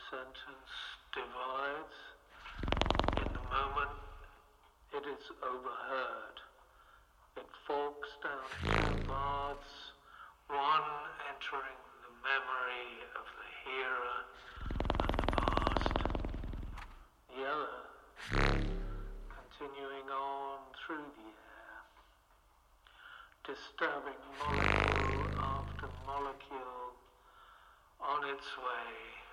sentence divides. In the moment, it is overheard. It forks down two paths, one entering the memory of the hearer and the past, the other continuing on through the air, disturbing molecule after molecule on its way